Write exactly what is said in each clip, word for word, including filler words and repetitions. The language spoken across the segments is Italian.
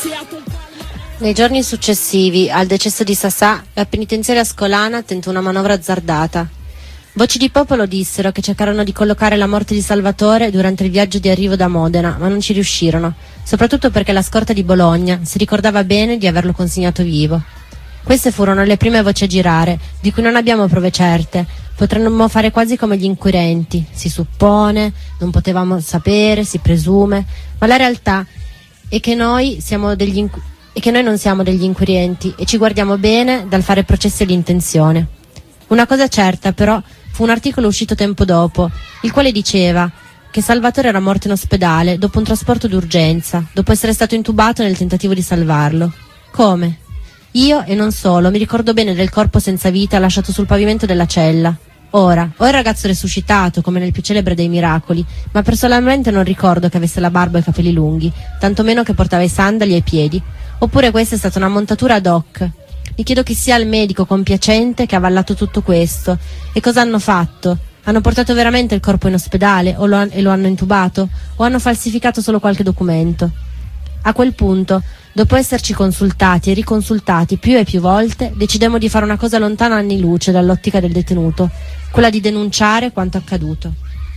Nei giorni successivi al decesso di Sassà, la penitenziaria ascolana tentò una manovra azzardata. Voci di popolo dissero che cercarono di collocare la morte di Salvatore durante il viaggio di arrivo da Modena, ma non ci riuscirono, soprattutto perché la scorta di Bologna si ricordava bene di averlo consegnato vivo. Queste furono le prime voci a girare, di cui non abbiamo prove certe. Potremmo fare quasi come gli inquirenti. Si suppone, non potevamo sapere, si presume, ma la realtà è che noi siamo degli inqu- e che noi non siamo degli inquirenti e ci guardiamo bene dal fare processi all'intenzione. Una cosa certa, però, fu un articolo uscito tempo dopo, il quale diceva che Salvatore era morto in ospedale dopo un trasporto d'urgenza, dopo essere stato intubato nel tentativo di salvarlo. Come? Io, e non solo, mi ricordo bene del corpo senza vita lasciato sul pavimento della cella. Ora, o il ragazzo resuscitato, come nel più celebre dei miracoli, ma personalmente non ricordo che avesse la barba e i capelli lunghi, tantomeno che portava i sandali ai piedi. Oppure questa è stata una montatura ad hoc. Mi chiedo chi sia il medico compiacente che ha avallato tutto questo. E cosa hanno fatto? Hanno portato veramente il corpo in ospedale o lo han- e lo hanno intubato? O hanno falsificato solo qualche documento? A quel punto, dopo esserci consultati e riconsultati più e più volte, decidemmo di fare una cosa lontana anni luce dall'ottica del detenuto, quella di denunciare quanto accaduto.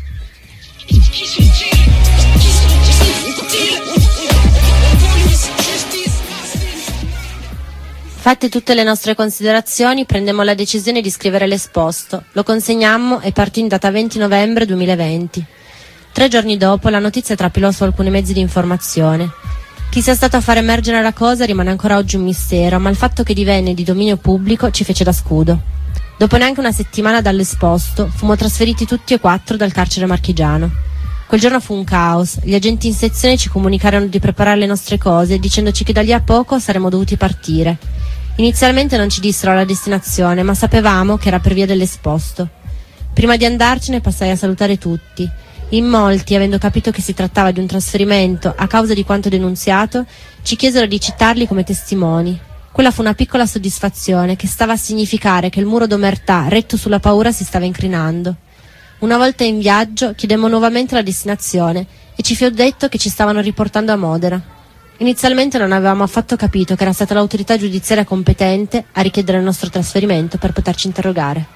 Fatte tutte le nostre considerazioni, prendemmo la decisione di scrivere l'esposto. Lo consegnammo e partì in data venti novembre duemilaventi. Tre giorni dopo la notizia trapelò su alcuni mezzi di informazione. Chi sia stato a far emergere la cosa rimane ancora oggi un mistero, ma il fatto che divenne di dominio pubblico ci fece da scudo. Dopo neanche una settimana dall'esposto, fummo trasferiti tutti e quattro dal carcere marchigiano. Quel giorno fu un caos. Gli agenti in sezione ci comunicarono di preparare le nostre cose, dicendoci che da lì a poco saremmo dovuti partire. Inizialmente non ci dissero la destinazione, ma sapevamo che era per via dell'esposto. Prima di andarcene passai a salutare tutti. In molti, avendo capito che si trattava di un trasferimento a causa di quanto denunziato, ci chiesero di citarli come testimoni. Quella fu una piccola soddisfazione che stava a significare che il muro d'omertà retto sulla paura si stava incrinando. Una volta in viaggio chiedemmo nuovamente la destinazione e ci fu detto che ci stavano riportando a Modena. Inizialmente non avevamo affatto capito che era stata l'autorità giudiziaria competente a richiedere il nostro trasferimento per poterci interrogare.